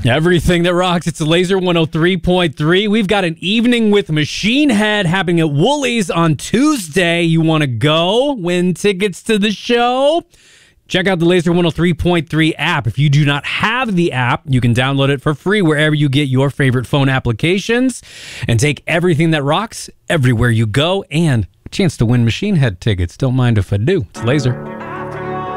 Everything that rocks. It's a Laser 103.3. We've got an evening with Machine Head happening at Woolies on Tuesday. You want to go? Win tickets to the show? Check out the Laser 103.3 app. If you do not have the app, you can download it for free wherever you get your favorite phone applications and take everything that rocks everywhere you go and a chance to win Machine Head tickets. Don't mind if I do. It's Laser.